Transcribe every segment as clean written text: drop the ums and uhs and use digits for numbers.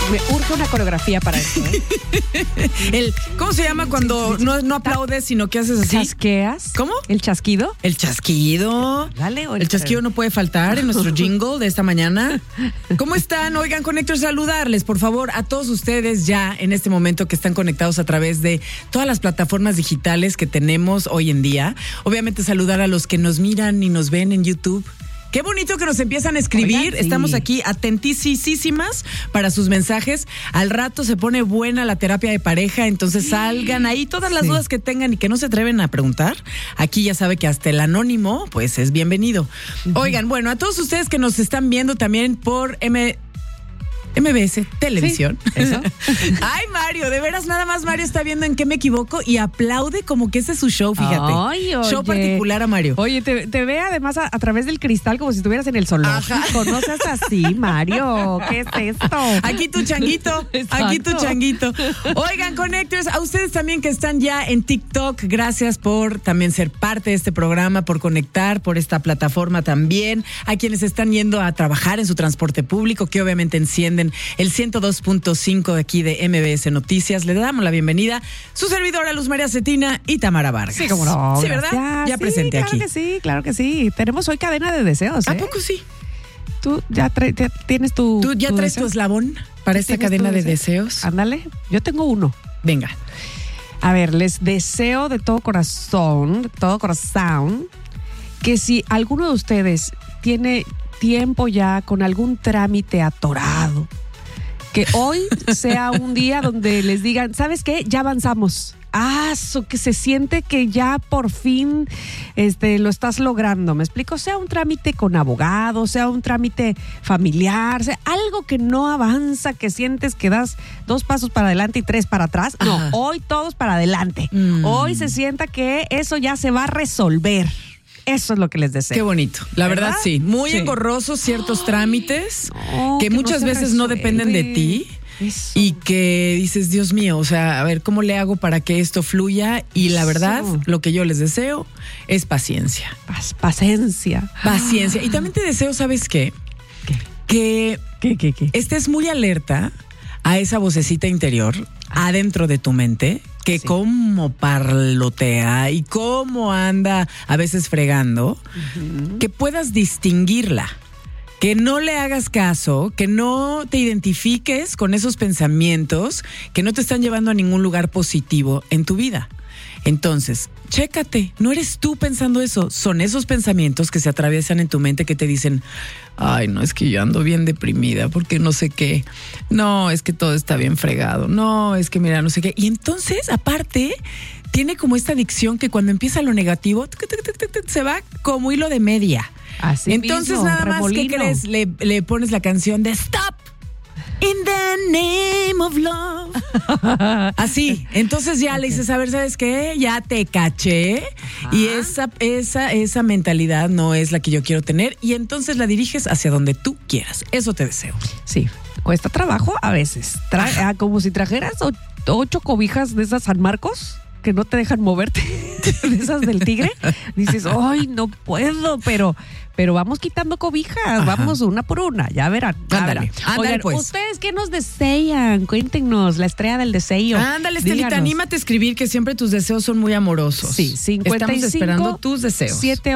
Me urge una coreografía para eso, ¿eh? ¿Cómo se llama cuando no aplaudes, sino que haces así? ¿Chasqueas? ¿Cómo? ¿El chasquido? El chasquido. Dale, el chasquido no puede faltar en nuestro jingle de esta mañana. ¿Cómo están? Oigan, Connectors, saludarles, por favor, a todos ustedes ya en este momento que están conectados a través de todas las plataformas digitales que tenemos hoy en día. Obviamente saludar a los que nos miran y nos ven en YouTube. Qué bonito que nos empiezan a escribir. Oigan, sí. Estamos aquí atentísimas para sus mensajes. Al rato se pone buena la terapia de pareja, entonces salgan ahí todas las dudas que tengan y que no se atreven a preguntar. Aquí ya sabe que hasta el anónimo, pues es bienvenido. Oigan, bueno, a todos ustedes que nos están viendo también por MBS Televisión. Sí, eso. Ay, Mario, de veras, nada más Mario está viendo en qué me equivoco y aplaude como que ese es su show, fíjate. Ay, oye. Show particular a Mario. Oye, te ve además a través del cristal como si estuvieras en el zoológico. No seas así, Mario. ¿Qué es esto? Aquí tu changuito. Exacto. Aquí tu changuito. Oigan, Connectors, a ustedes también que están ya en TikTok, gracias por también ser parte de este programa, por conectar, por esta plataforma también. A quienes están yendo a trabajar en su transporte público, que obviamente encienden el 102.5 de aquí de MBS Noticias. Le damos la bienvenida su servidora Luz María Cetina y Tamara Vargas. Sí, cómo no. Sí, ¿verdad? Ya sí, presente aquí. Claro que sí. Tenemos hoy cadena de deseos, ¿eh? ¿A poco sí? Tú ya tienes tu... ¿Tú ya traes tu eslabón para esta cadena de deseos? Ándale, yo tengo uno. Venga. A ver, les deseo de todo corazón, que si alguno de ustedes tiene tiempo ya con algún trámite atorado, que hoy sea un día donde les digan, ¿sabes qué? Ya avanzamos. Que se siente que ya por fin lo estás logrando. ¿Me explico? Sea un trámite con abogado, sea un trámite familiar, sea algo que no avanza, que sientes que das 2 pasos para adelante y 3 para atrás. No, hoy todos para adelante. Hoy se sienta que eso ya se va a resolver. Eso es lo que les deseo. Qué bonito. La verdad, sí. Muy Sí. engorrosos ciertos trámites que no muchas se veces no dependen de ti. Eso. Y que dices, Dios mío, o sea, a ver, ¿cómo le hago para que esto fluya? Y la verdad, lo que yo les deseo es paciencia. Paciencia. Paciencia. Y también te deseo, ¿sabes qué? Que estés muy alerta a esa vocecita interior adentro de tu mente, que cómo parlotea y cómo anda a veces fregando, que puedas distinguirla. Que no le hagas caso, que no te identifiques con esos pensamientos que no te están llevando a ningún lugar positivo en tu vida. Entonces, chécate, no eres tú pensando eso, son esos pensamientos que se atraviesan en tu mente que te dicen, ay, no, es que yo ando bien deprimida porque no sé qué, no, es que todo está bien fregado, no, es que mira, no sé qué. Y entonces, aparte, tiene como esta adicción que cuando empieza lo negativo, se va como hilo de media. Así entonces mismo, nada más, remolino. ¿qué crees? Le pones la canción de Stop in the name of love. Así, entonces ya le dices, a ver, ¿sabes qué? Ya te caché. Y esa mentalidad no es la que yo quiero tener. Y entonces la diriges hacia donde tú quieras. Eso te deseo. Sí, cuesta trabajo a veces. Como si trajeras 8 cobijas de esas San Marcos que no te dejan moverte, de esas del tigre. Dices, ay, no puedo, pero vamos quitando cobijas, vamos una por una, ya verán. Ándale, Oigan, pues. ¿ustedes qué nos desean? Cuéntenos, la estrella del deseo. Ándale, Estelita, Díganos. anímate a escribir que siempre tus deseos son muy amorosos. Sí, 55 Estamos esperando tus deseos.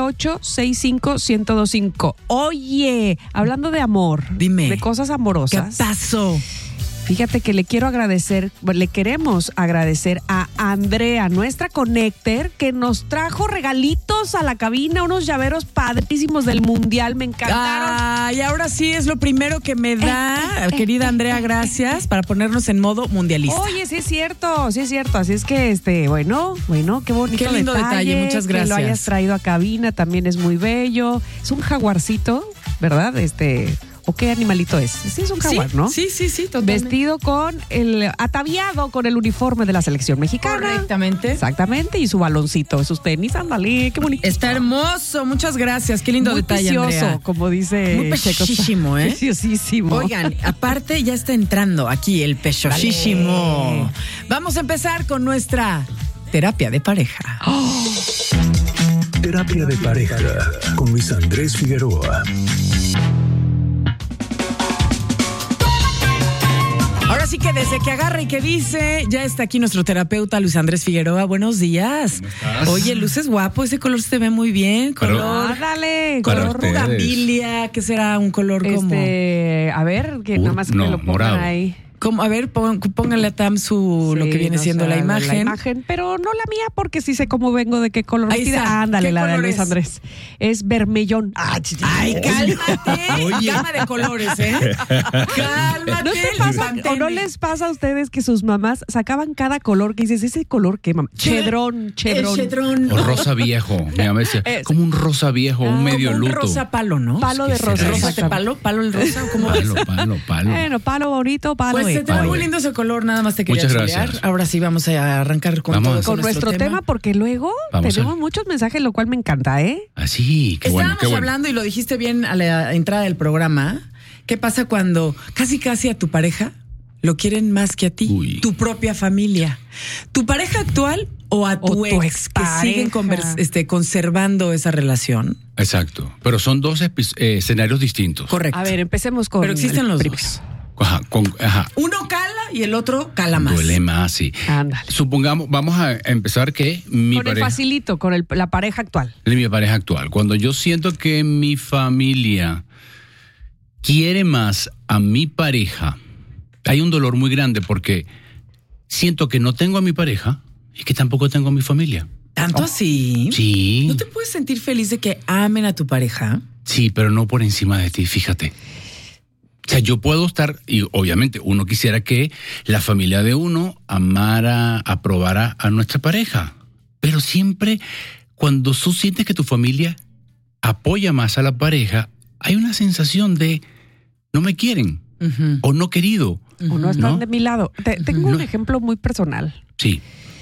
7865-1025. Oye, hablando de amor, Dime. de cosas ¿Qué amorosas. pasó? Fíjate que le queremos agradecer a Andrea, nuestra connector, que nos trajo regalitos a la cabina, unos llaveros padrísimos del Mundial, me encantaron. Y ahora sí es lo primero que me da, querida Andrea, gracias, para ponernos en modo mundialista. Oye, sí es cierto. Así es que, bueno, qué bonito Qué lindo detalle, muchas gracias. Que lo hayas traído a cabina, también es muy bello. Es un jaguarcito, ¿verdad? ¿O qué animalito es? Sí, es un jaguar, ¿no? Sí, totalmente. Vestido ataviado con el uniforme de la selección mexicana. Correctamente. Exactamente, y su baloncito, sus tenis, ándale, qué bonito. Está hermoso, muchas gracias, qué lindo muy detalle, precioso, Andrea. como dice Muy pechosísimo, ¿eh? Preciosísimo. Oigan, aparte ya está entrando aquí el pechosísimo. Vamos a empezar con nuestra terapia de pareja. Terapia de pareja con Luis Andrés Figueroa. Ahora sí que desde que agarra y que dice, ya está aquí nuestro terapeuta Luis Andrés Figueroa. Buenos días. ¿Cómo estás? Oye, luces guapo, ese color se te ve muy bien. Pero- Color, Dale. Para color ustedes. rugabilia, ¿qué será? Un color como... A ver, que nada más que me lo pongan morado. ahí. como a ver, póngale a Tam lo Sí, que viene no siendo sé, la imagen. pero no la mía, porque sí sé cómo vengo, de qué color Ahí vestida. está. Ándale, ¿Qué la de color Luis es? Andrés. Es vermellón. Ay, cálmate. Oye. Gama de colores, ¿eh? Cálmate. ¿No te pasa mantente. o no les pasa a ustedes que sus mamás sacaban cada color que dices, ese color qué, mamá? Chedrón. El chedrón. O rosa viejo. Mi mamá decía, como un rosa viejo, un medio Como un luto. rosa palo, ¿no? Palo de ¿Qué será rosa. eso? ¿Rosa de exactamente. palo el rosa? ¿O cómo ves? Palo. Bueno, palo bonito, palo Pues de- se te ve Oye, muy lindo ese color, nada más te quería Muchas chulear. gracias. Ahora sí vamos a arrancar con Vamos. todo con nuestro tema, porque luego Vamos tenemos a- muchos mensajes, lo cual me encanta, ¿eh? Así, qué bueno, Estábamos qué bueno. hablando, y lo dijiste bien a la entrada del programa, ¿qué pasa cuando casi a tu pareja lo quieren más que a ti? Uy. Tu propia familia. ¿Tu pareja actual o a tu O tu ex que expareja. siguen conservando esa relación? Exacto. Pero son dos escenarios distintos. Correcto. A ver, empecemos con Pero existen el los primero. dos. Ajá. Uno cala y el otro cala más. Duele más, sí. Ándale. Supongamos, vamos a empezar que mi Con el pareja, facilito, con la pareja actual. mi pareja actual, cuando yo siento que mi familia quiere más a mi pareja, hay un dolor muy grande porque siento que no tengo a mi pareja y que tampoco tengo a mi familia. ¿Tanto así? Sí, ¿No te puedes sentir feliz de que amen a tu pareja? sí, pero no por encima de ti, fíjate. O sea, yo puedo estar, y obviamente uno quisiera que la familia de uno amara, aprobara a nuestra pareja, pero siempre cuando tú sientes que tu familia apoya más a la pareja, hay una sensación de no me quieren Ujú. o no querido. O no están ¿No? de mi lado. Tengo un No. ejemplo muy personal. Sí,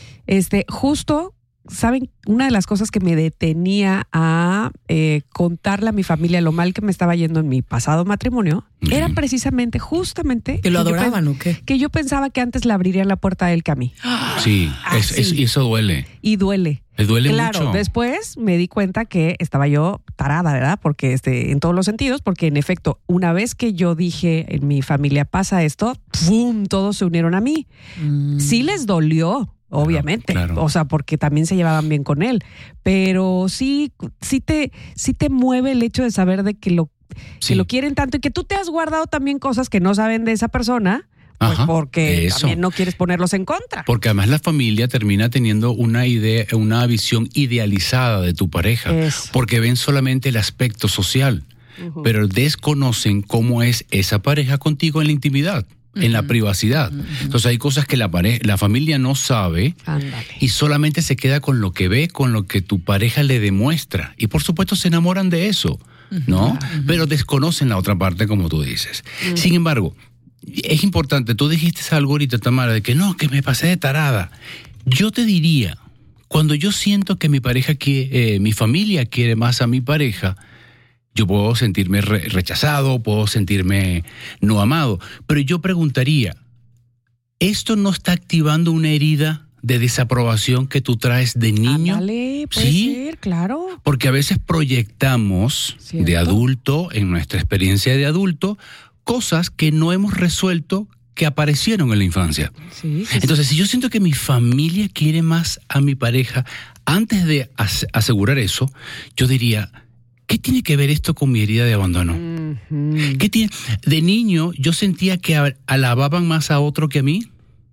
Justo, ¿saben? Una de las cosas que me detenía a contarle a mi familia lo mal que me estaba yendo en mi pasado matrimonio era Ujú. precisamente, justamente... ¿Que lo yo adoraban o qué? que yo pensaba que antes le abrirían la puerta a él que a mí. sí, sí. eso duele. Y duele. Me duele Claro, mucho. después me di cuenta que estaba yo tarada, ¿verdad? Porque en todos los sentidos, porque en efecto, una vez que yo dije en mi familia pasa esto, ¡pum! Todos se unieron a mí. Sí les dolió, obviamente, claro. o sea, porque también se llevaban bien con él, pero sí te mueve el hecho de saber de que lo Sí. quieren tanto y que tú te has guardado también cosas que no saben de esa persona, pues Ajá, porque eso. también no quieres ponerlos en contra. Porque además la familia termina teniendo una idea, una visión idealizada de tu pareja, Eso. porque ven solamente el aspecto social, pero desconocen cómo es esa pareja contigo en la intimidad, en la privacidad. Entonces hay cosas que la familia no sabe Ándale. y solamente se queda con lo que ve, con lo que tu pareja le demuestra. Y por supuesto se enamoran de eso, ¿no? Pero desconocen la otra parte, como tú dices. Sin embargo, es importante, tú dijiste algo ahorita, Tamara, de que no, que me pasé de tarada. Yo te diría, cuando yo siento que mi pareja mi familia quiere más a mi pareja, yo puedo sentirme rechazado, puedo sentirme no amado, pero yo preguntaría, ¿esto no está activando una herida de desaprobación que tú traes de niño? Ándale, puede ¿Sí? ser, claro. Porque a veces proyectamos Cierto. de adulto, en nuestra experiencia de adulto, cosas que no hemos resuelto que aparecieron en la infancia. Sí, sí, Entonces, si yo siento que mi familia quiere más a mi pareja, antes de asegurar eso, yo diría, ¿qué tiene que ver esto con mi herida de abandono? Ujú. ¿Qué tiene? De niño yo sentía que alababan más a otro que a mí.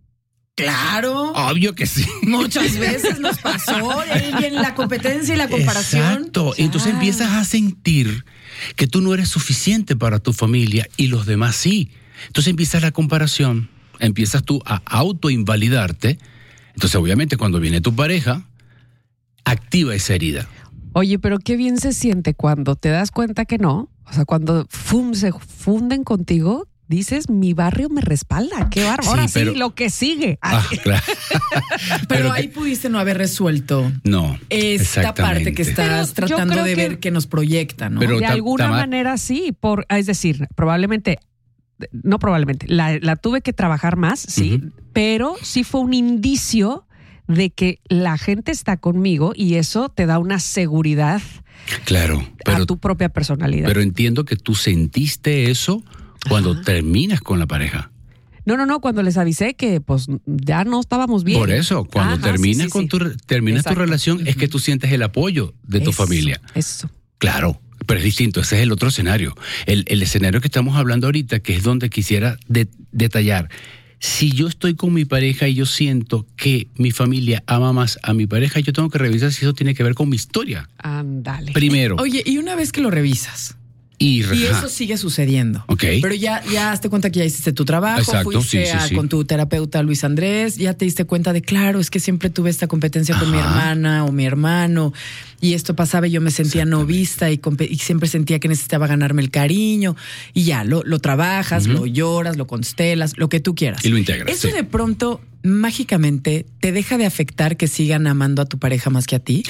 Claro. Obvio que sí. Muchas veces nos pasó. Y ahí viene la competencia y la comparación. Exacto. Ya. Entonces empiezas a sentir que tú no eres suficiente para tu familia y los demás sí. Entonces empieza la comparación, empiezas tú a autoinvalidarte. Entonces obviamente cuando viene tu pareja, activa esa herida. Oye, pero qué bien se siente cuando te das cuenta que no. O sea, cuando se funden contigo, dices, mi barrio me respalda. Qué bárbaro. Sí, Ahora pero- sí, lo que sigue. Ah, claro. Pero que- ahí pudiste no haber resuelto no. esta parte que exactamente. estás Pero yo tratando creo de que- ver que nos proyecta, ¿no? Pero de alguna manera sí. Es decir, probablemente, no probablemente, la tuve que trabajar más, sí, Ujú. pero sí fue un indicio de que la gente está conmigo y eso te da una seguridad Claro, pero, a tu propia personalidad. pero entiendo que tú sentiste eso cuando terminas con la pareja. No, cuando les avisé que pues ya no estábamos bien. Por eso, cuando terminas terminas tu relación, es que tú sientes el apoyo de tu familia. Eso. Claro, pero es distinto, ese es el otro escenario. El escenario que estamos hablando ahorita, que es donde quisiera detallar. Si yo estoy con mi pareja y yo siento que mi familia ama más a mi pareja, yo tengo que revisar si eso tiene que ver con mi historia. Ándale. Primero. Oye, y una vez que lo revisas, y eso sigue sucediendo. Okay. Pero ya hazte cuenta que ya hiciste tu trabajo, exacto, fuiste con tu terapeuta Luis Andrés, ya te diste cuenta de, claro, es que siempre tuve esta competencia con mi hermana o mi hermano, y esto pasaba y yo me sentía no vista y siempre sentía que necesitaba ganarme el cariño, y ya, lo trabajas, lo lloras, lo constelas, lo que tú quieras. Y lo integras. Eso de pronto, mágicamente, ¿te deja de afectar que sigan amando a tu pareja más que a ti?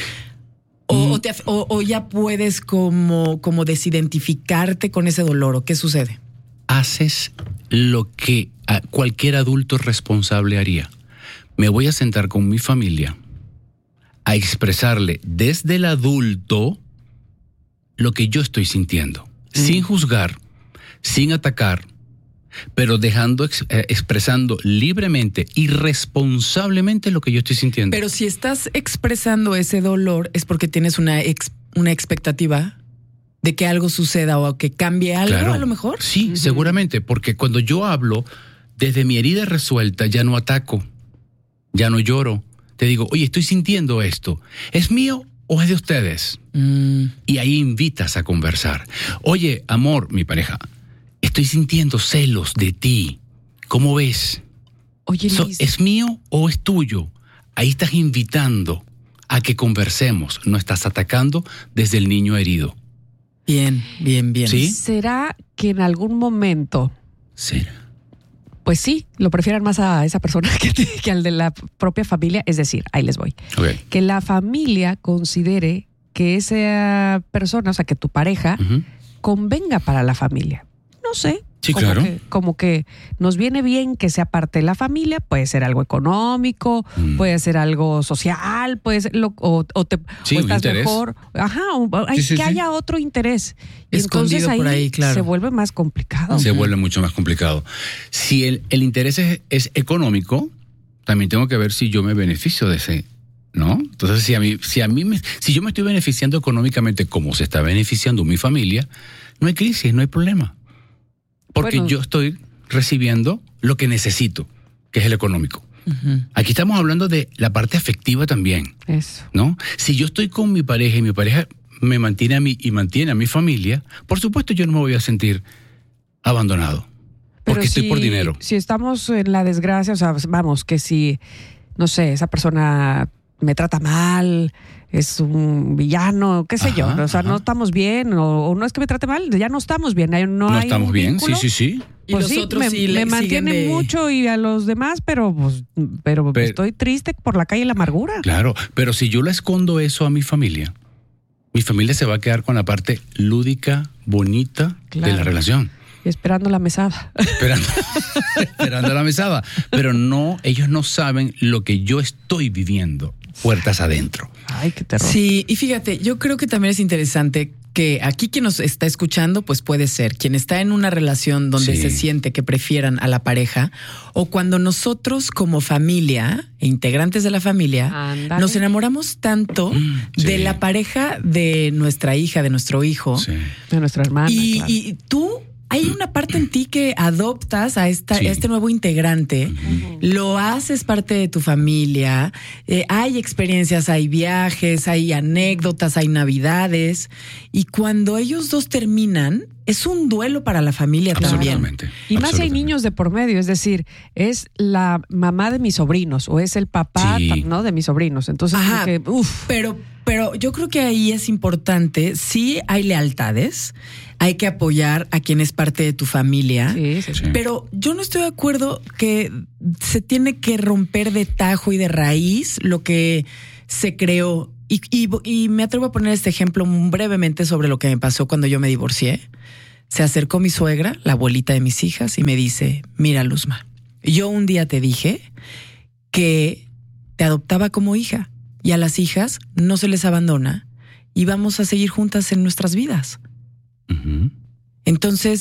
O ya puedes como desidentificarte con ese dolor, ¿o qué sucede? Haces lo que cualquier adulto responsable haría. Me voy a sentar con mi familia a expresarle desde el adulto lo que yo estoy sintiendo, sin juzgar, sin atacar, pero expresando libremente y responsablemente lo que yo estoy sintiendo. Pero si estás expresando ese dolor es porque tienes una expectativa de que algo suceda o que cambie algo, claro, a lo mejor. Sí, seguramente, porque cuando yo hablo desde mi herida resuelta, ya no ataco, ya no lloro. Te digo, oye, estoy sintiendo esto. ¿Es mío o es de ustedes? Y ahí invitas a conversar. Oye, amor, mi pareja, estoy sintiendo celos de ti. ¿Cómo ves? Oye, Luis, ¿es mío o es tuyo? Ahí estás invitando a que conversemos. No estás atacando desde el niño herido. Bien. ¿Sí? ¿Será que en algún momento... ¿Será? Pues sí, lo prefieran más a esa persona que al de la propia familia. Es decir, ahí les voy. Okay. Que la familia considere que esa persona, o sea, que tu pareja, convenga para la familia. No sé. Sí, claro. Como que nos viene bien que sea parte de la familia, puede ser algo económico, puede ser algo social, puede ser o estás interés mejor. Ajá, haya otro interés. Y escondido entonces por ahí, claro, se vuelve más complicado. Se vuelve mucho más complicado. Si el interés es económico, también tengo que ver si yo me beneficio de ese, ¿no? Entonces, si yo me estoy beneficiando económicamente como se está beneficiando mi familia, no hay crisis, no hay problema. Porque yo estoy recibiendo lo que necesito, que es el económico. Aquí estamos hablando de la parte afectiva también. Eso. ¿No? Si yo estoy con mi pareja y mi pareja me mantiene a mí y mantiene a mi familia, por supuesto yo no me voy a sentir abandonado. Porque estoy por dinero. Si estamos en la desgracia, o sea, vamos, que si, no sé, esa persona me trata mal, es un villano, qué sé yo, o sea, no estamos bien, o no es que me trate mal, ya no estamos bien, no hay estamos bien, vínculo. sí. Y Pues los otros me mantiene mucho y a los demás, pero estoy triste por la calle y la amargura. Claro, pero si yo le escondo eso a mi familia se va a quedar con la parte lúdica, bonita de la relación. Y esperando la mesada. Esperando la mesada. Pero ellos no saben lo que yo estoy viviendo puertas adentro. Ay, qué terror. Sí, y fíjate, yo creo que también es interesante que aquí quien nos está escuchando, pues puede ser quien está en una relación donde se siente que prefieran a la pareja, o cuando nosotros como familia, integrantes de la familia, nos enamoramos tanto de la pareja de nuestra hija, de nuestro hijo, de nuestra hermana. Y tú... Hay una parte en ti que adoptas a este nuevo integrante, lo haces parte de tu familia, hay experiencias, hay viajes, hay anécdotas, hay navidades, y cuando ellos dos terminan, es un duelo para la familia también. Y más hay niños de por medio, es decir, es la mamá de mis sobrinos o es el papá, ¿no?, de mis sobrinos. Entonces, pero yo creo que ahí es importante, sí hay lealtades, hay que apoyar a quien es parte de tu familia, pero yo no estoy de acuerdo que se tiene que romper de tajo y de raíz lo que se creó. Y me atrevo a poner este ejemplo brevemente sobre lo que me pasó cuando yo me divorcié. Se acercó mi suegra, la abuelita de mis hijas, y me dice, mira, Luzma, yo un día te dije que te adoptaba como hija y a las hijas no se les abandona y vamos a seguir juntas en nuestras vidas. Entonces,